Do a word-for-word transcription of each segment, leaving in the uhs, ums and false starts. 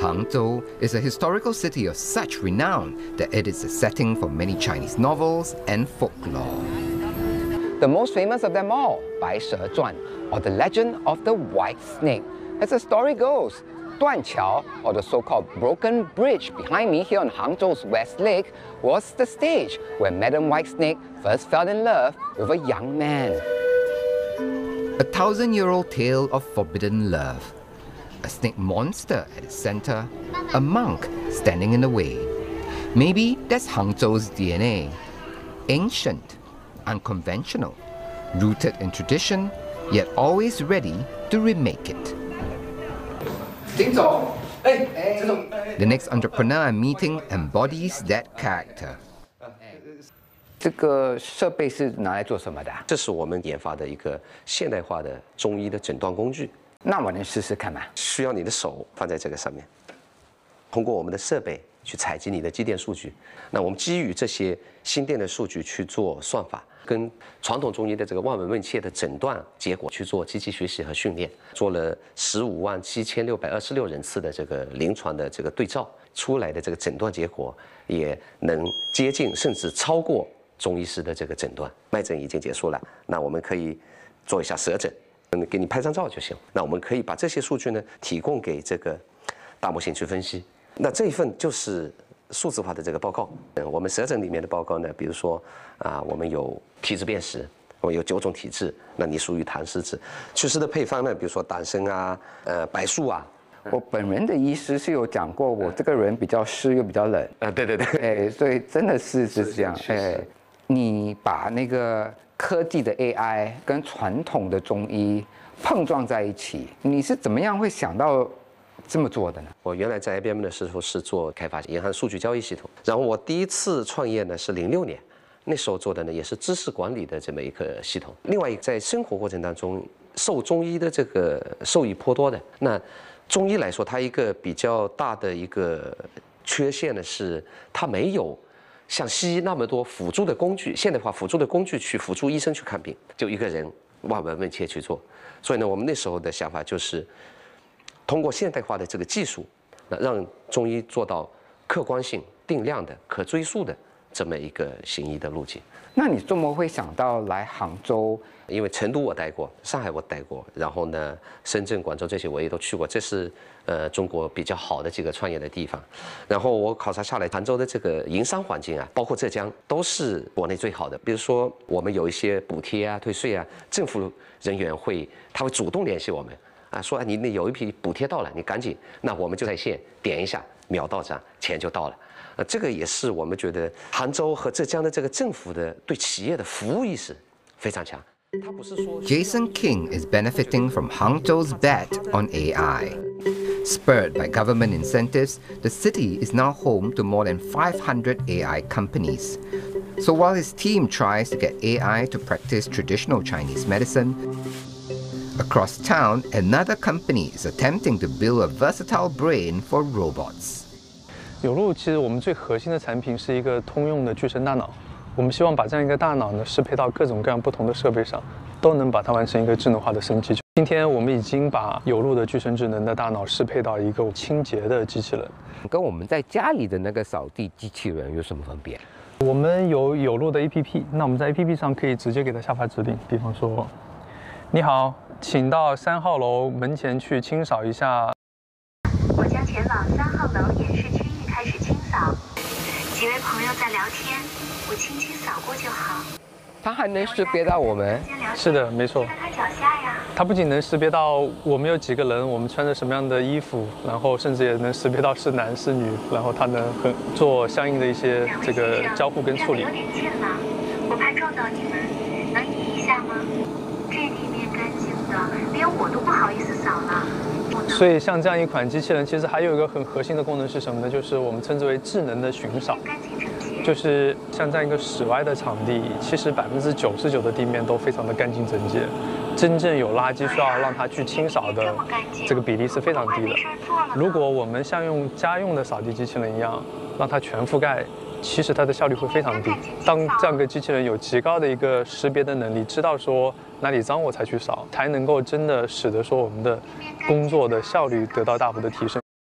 Hangzhou is a historical city of such renown that it is a setting for many Chinese novels and folklore. The most famous of them all, Bai She Zhuan, or the legend of the white snake. As the story goes, Duanqiao, or the so-called broken bridge behind me here on Hangzhou's West Lake, was the stage where Madam White Snake first fell in love with a young man. A thousand-year-old tale of forbidden love. A snake monster at its center, a monk standing in the way. Maybe that's Hangzhou's D N A. Ancient, unconventional, rooted in tradition, yet always ready to remake it. The next entrepreneur I'm meeting embodies that character. 这个设备是拿来做什么的？ 这是我们研发的一个现代化的中医的诊断工具。 那我能试试看吗？ 需要你的手放在这个上面，通过我们的设备去采集你的肌电数据。那我们基于这些心电的数据去做算法，跟传统中医的这个望闻问切的诊断结果去做机器学习和训练，做了十五万七千六百二十六人次的这个临床的这个对照，出来的这个诊断结果也能接近甚至超过中医师的这个诊断。脉诊已经结束了，那我们可以做一下舌诊，嗯，给你拍张照就行。那我们可以把这些数据呢提供给这个大模型去分析。那这一份就是数字化的这个报告。嗯，我们舌诊里面的报告呢，比如说啊，我们有体质辨识，我们有九种体质，那你属于痰湿质。祛湿的配方呢，比如说党参啊，呃，白术啊。我本人的医师是有讲过，我这个人比较湿又比较冷。啊，对对对，哎，所以真的是是这样。哎，你把那个科技的 A I 跟传统的中医碰撞在一起，你是怎么样会想到这么做的呢？我原来在 I B M 的时候是做开发银行数据交易系统，然后我第一次创业呢是零六年，那时候做的呢也是知识管理的这么一个系统。另外一个在生活过程当中受中医的这个受益颇多的。那中医来说，它一个比较大的一个缺陷呢是它没有像西医那么多辅助的工具，现代化辅助的工具去辅助医生去看病，就一个人望闻问切去做。所以呢，我们那时候的想法就是通过现代化的这个技术，那让中医做到客观性、定量的、可追溯的这么一个行医的路径。那你怎么会想到来杭州？因为成都我待过，上海我待过，然后呢，深圳、广州这些我也都去过，这是呃中国比较好的几个创业的地方。然后我考察下来，杭州的这个营商环境啊，包括浙江，都是国内最好的。比如说我们有一些补贴啊、退税啊，政府人员会他会主动联系我们。啊，说你那有一批补贴到了，你赶紧，那我们就在线点一下，秒到账，钱就到了。呃，这个也是我们觉得杭州和浙江的这个政府的对企业的服务意识非常强。Jason King is benefiting from Hangzhou's bet on A I. Spurred by government incentives, the city is now home to more than five hundred A I companies. So while his team tries to get A I to practice traditional Chinese medicine, across town, another company is attempting to build a versatile brain for robots. 有路其实我们最核心的产品是一个通用的具身大脑，我们希望把这样一个大脑呢适配到各种各样不同的设备上，都能把它完成一个智能化的升级。今天我们已经把有路的具身智能的大脑适配到一个清洁的机器人， 跟我们在家里的那个扫地机器人有什么分别？ 我们有有路的 A P P， 那我们在 A P P 上可以直接给它下发指令，比方说，你好，请到三号楼门前去清扫一下。 我将前往三号楼演示区域开始清扫。几位朋友在聊天，我轻轻扫过就好。 它还能识别到我们？ 是的，没错。 看看脚下呀。 它不仅能识别到我们有几个人，我们穿着什么样的衣服，然后甚至也能识别到是男是女，然后它能很做相应的一些这个交互跟处理。 有点近了，我怕撞到你们，能移一下吗？这里面干净的，连我都不好意思扫了。 所以像这样一款机器人，其实还有一个很核心的功能是什么呢？就是我们称之为智能的巡扫。就是像这样一个室外的场地，其实百分之九十九的地面都非常的干净整洁，真正有垃圾需要让它去清扫的这个比例是非常低的。如果我们像用家用的扫地机器人一样，让它全覆盖，其实它的效率会非常低。当这样一个机器人有极高的一个识别的能力，知道说哪里脏我才去扫，才能够真的使得说我们的工作的效率得到大幅的提升。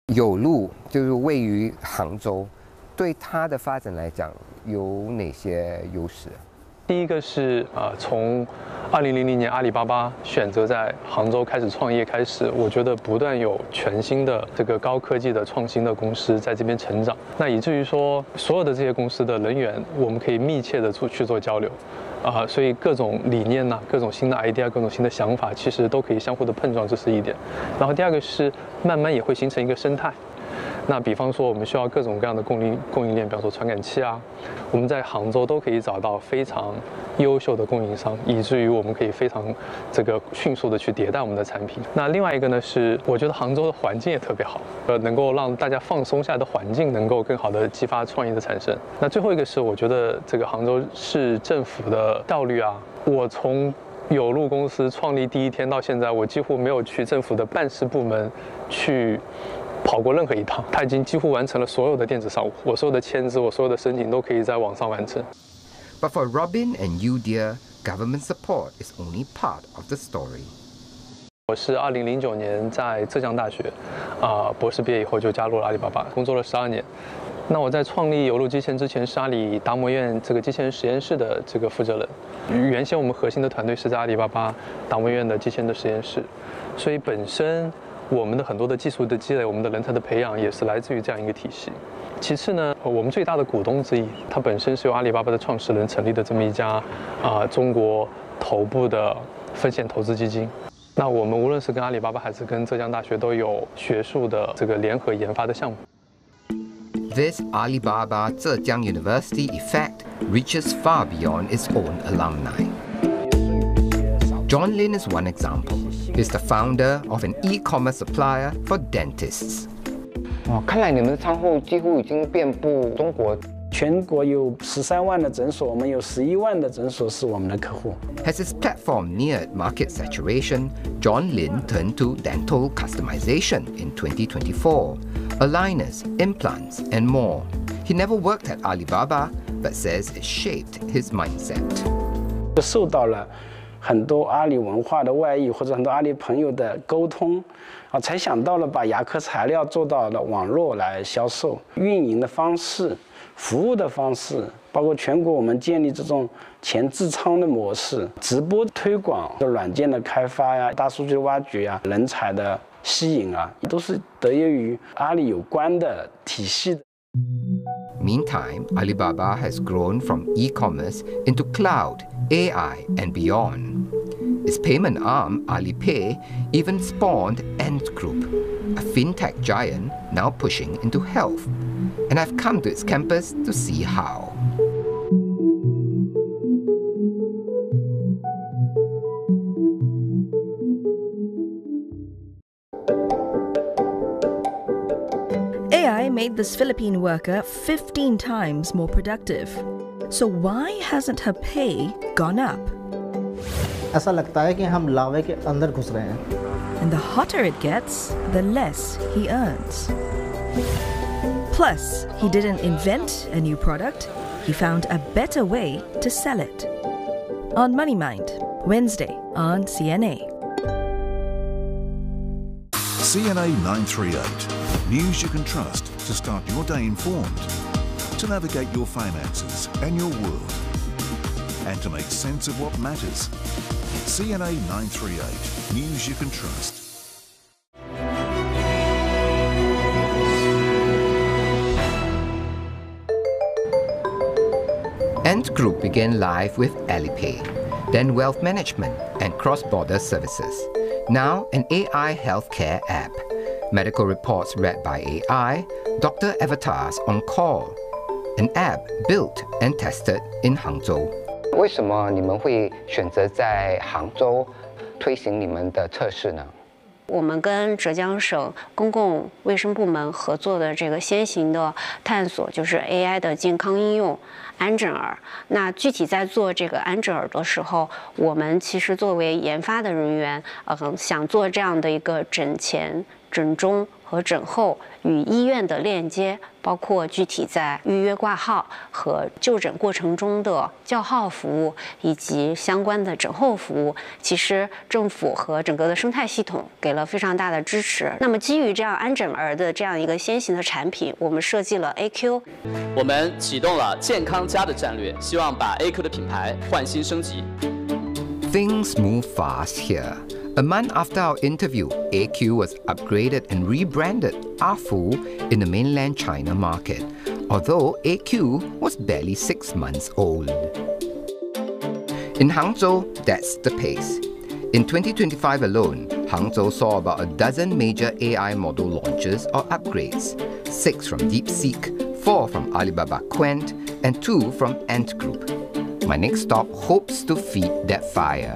有路就是位于杭州，对它的发展来讲有哪些优势？ 第一个是呃，从二零零零年阿里巴巴选择在杭州开始创业开始，我觉得不断有全新的这个高科技的创新的公司在这边成长，那以至于说所有的这些公司的人员，我们可以密切的出去做交流，啊、呃，所以各种理念呐、啊，各种新的 idea， 各种新的想法，其实都可以相互的碰撞，这是一点。然后第二个是慢慢也会形成一个生态。那比方说，我们需要各种各样的供应供应链，比方说传感器啊，我们在杭州都可以找到非常优秀的供应商，以至于我们可以非常这个迅速的去迭代我们的产品。那另外一个呢是，我觉得杭州的环境也特别好，呃，能够让大家放松下来的环境，能够更好的激发创意的产生。那最后一个是，我觉得这个杭州市政府的效率啊，我从有路公司创立第一天到现在，我几乎没有去政府的办事部门去跑过任何一趟，他已经几乎完成了所有的电子商务，我所有的签字，我所有的申请都可以在网上完成。 But for Robin and you, dear, government support is only part of the story. 我是二零零九年在浙江大学啊、呃、博士毕业以后就加入了阿里巴巴，工作了十二年。那我在创立有路机器人之前，是阿里达摩院这个机器人实验室的这个负责人。原先我们核心的团队是在阿里巴巴达摩院的机器人的实验室，所以本身我们的很多的技术的积累，我们的人才的培养也是来自于这样一个体系。其次呢，我们最大的股东之一，它本身是由阿里巴巴的创始人成立的这么一家啊、呃、中国头部的风险投资基金。那我们无论是跟阿里巴巴还是跟浙江大学都有学术的这个联合研发的项目。 This Alibaba Zhejiang University effect reaches far beyond its own alumni. John Lin is one example. He's the founder of an e-commerce supplier for dentists. 哦，看来你们的仓库几乎已经遍布中国。 全国有十三万的诊所，我们有十一万的诊所是我们的客户。 As his platform neared market saturation, John Lin turned to dental customization in twenty twenty-four, aligners, implants, and more. He never worked at Alibaba, but says it shaped his mindset. 受到了很多阿里文化的外溢，或者很多阿里朋友的沟通，啊，才想到了把牙科材料做到了网络来销售，运营的方式。服务的方式，包括全国我们建立这种前置仓的模式，直播推广的软件的开发呀，大数据的挖掘呀，人才的吸引啊，都是得益于阿里有关的体系的。 Meantime, Alibaba has grown from e-commerce into cloud, A I, and beyond. Its payment arm, Alipay, even spawned Ant Group, a fintech giant now pushing into health. And I've come to its campus to see how. A I made this Philippine worker fifteen times more productive. So why hasn't her pay gone up? ऐसा लगता है कि हम लावे के अंदर घुस रहे हैं. And the hotter it gets, the less he earns. Plus, he didn't invent a new product, he found a better way to sell it. On Money Mind, Wednesday on C N A. C N A nine thirty-eight. News you can trust to start your day informed, to navigate your finances and your world, and to make sense of what matters. C N A nine thirty-eight. News you can trust. Ant Group began life with Alipay, then wealth management and cross-border services. Now an A I healthcare app. Medical reports read by A I, doctor avatars on call. An app built and tested in Hangzhou. 为什么你们会选择在杭州推行你们的测试呢？ 我们跟浙江省公共卫生部门合作的这个先行的探索，就是 A I 的健康应用安诊儿。那具体在做这个安诊儿的时候，我们其实作为研发的人员，呃，想做这样的一个诊前、诊中和和诊后与医院的链接，包括具体在预约挂号和就诊过程中的叫号服务，以及相关的诊后服务，其实政府和整个的生态系统给了非常大的支持。那么基于这样安诊儿的这样一个先行的产品，我们设计了 A Q， 我们启动了健康家的战略，希望把 A Q 的品牌换新升级。 Things move fast here. A month after our interview, A Q was upgraded and rebranded Afu in the mainland China market, although A Q was barely six months old. In Hangzhou, that's the pace. In twenty twenty-five alone, Hangzhou saw about a dozen major A I model launches or upgrades, six from DeepSeek, four from Alibaba Quent, and two from Ant Group. My next stop hopes to feed that fire.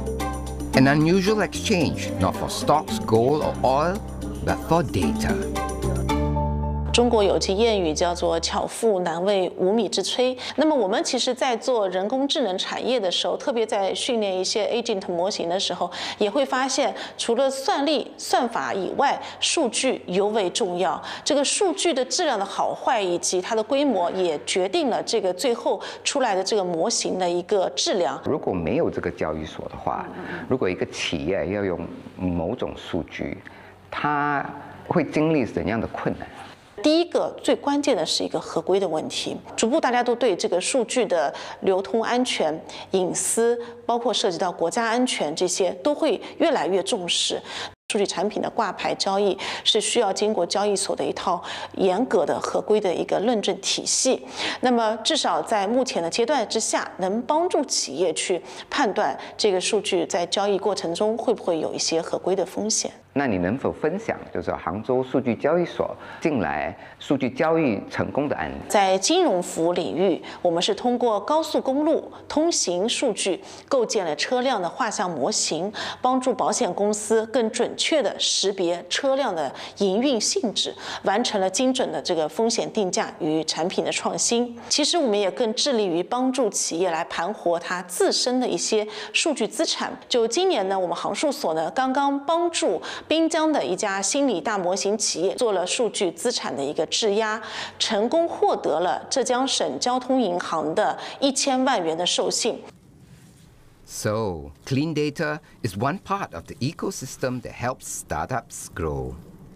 An unusual exchange, not for stocks, gold or oil, but for data. 中国有句谚语叫做“巧妇难为无米之炊”。那么我们其实，在做人工智能产业的时候，特别在训练一些 agent 模型的时候，也会发现，除了算力、算法以外，数据尤为重要。这个数据的质量的好坏以及它的规模，也决定了这个最后出来的这个模型的一个质量。 如果没有这个交易所的话，如果一个企业要用某种数据，它会经历怎样的困难？ 第一个最关键的是一个合规的问题，逐步大家都对这个数据的流通安全、隐私，包括涉及到国家安全这些，都会越来越重视。数据产品的挂牌交易是需要经过交易所的一套严格的合规的一个论证体系。那么至少在目前的阶段之下，能帮助企业去判断这个数据在交易过程中会不会有一些合规的风险。 那你能否分享，就是杭州数据交易所近来数据交易成功的案例？ 在金融服务领域，我们是通过高速公路通行数据构建了车辆的画像模型，帮助保险公司更准确地识别车辆的营运性质，完成了精准的这个风险定价与产品的创新。其实我们也更致力于帮助企业来盘活它自身的一些数据资产。就今年呢，我们杭数所呢刚刚帮助滨江的一家心理大模型企业做了数据资产的一个质押，成功获得了浙江省交通银行的一千万元的授信。 So, clean data is one part of the ecosystem that helps startups grow.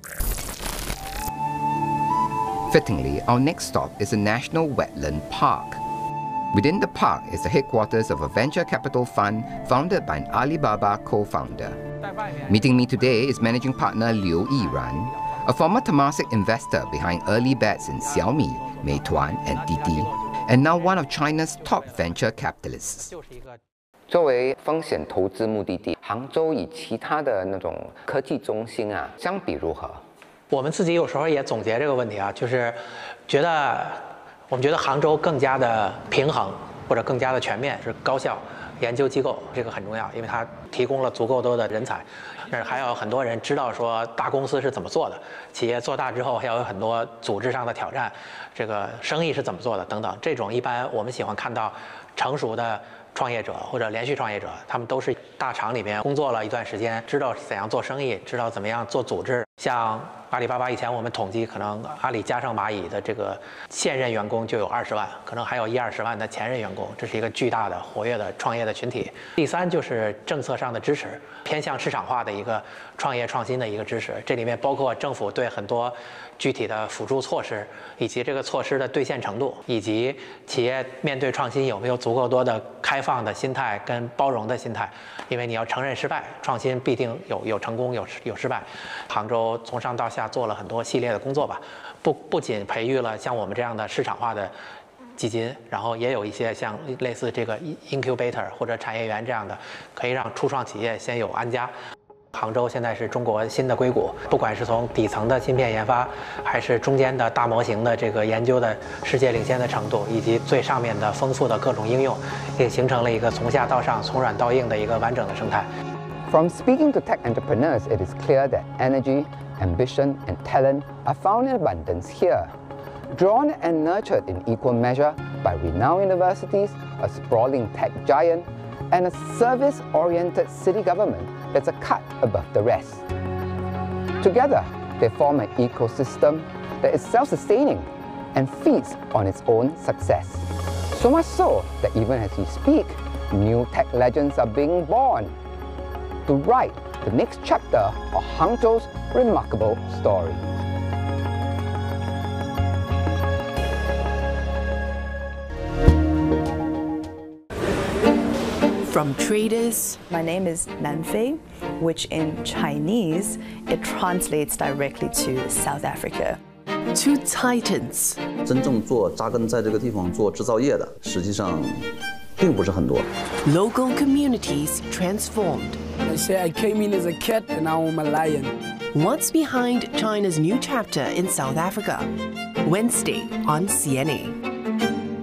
Fittingly, our next stop is a national wetland park. Within the park is the headquarters of a venture capital fund founded by an Alibaba co-founder. Meeting me today is managing partner Liu Yiran, a former Temasek investor behind early bets in Xiaomi, Meituan, and Didi, and now one of China's top venture capitalists. 作为风险投资目的地，杭州与其他的那种科技中心啊相比如何？ 我们自己有时候也总结这个问题啊，就是觉得我们觉得杭州更加的平衡或者更加的全面，是高校研究机构，这个很重要，因为它提供了足够多的人才。但是还有很多人知道说大公司是怎么做的，企业做大之后还要有很多组织上的挑战，这个生意是怎么做的等等。这种一般我们喜欢看到成熟的创业者或者连续创业者，他们都是大厂里面工作了一段时间，知道怎样做生意，知道怎么样做组织。像阿里巴巴以前我们统计，可能阿里加上蚂蚁的这个现任员工就有二十万，可能还有一二十万的前任员工，这是一个巨大的活跃的创业的群体。第三就是政策上的支持，偏向市场化的一个创业创新的一个支持，这里面包括政府对很多具体的辅助措施，以及这个措施的兑现程度，以及企业面对创新有没有足够多的开放的心态跟包容的心态。因为你要承认失败，创新必定有有成功有有失败。杭州从上到下做了很多系列的工作吧，不不仅培育了像我们这样的市场化的基金，然后也有一些像类似这个 incubator 或者产业园这样的，可以让初创企业先有安家。杭州现在是中国新的硅谷，不管是从底层的芯片研发，还是中间的大模型的这个研究的世界领先的程度，以及最上面的丰富的各种应用，也形成了一个从下到上、从软到硬的一个完整的生态。 From speaking to tech entrepreneurs, it is clear that energy, ambition, and talent are found in abundance here. Drawn and nurtured in equal measure by renowned universities, a sprawling tech giant, and a service-oriented city government that's a cut above the rest. Together, They form an ecosystem that is self-sustaining and feeds on its own success. So much so that even as we speak, new tech legends are being born to write the next chapter of Hangzhou's remarkable story. From traders. My name is Nanfei, which in Chinese, it translates directly to South Africa. To titans. 真正做扎根在这个地方做制造业的，实际上并不是很多。 Local communities transformed. They say I came in as a cat and now I'm a lion. What's behind China's new chapter in South Africa? Wednesday on C N A.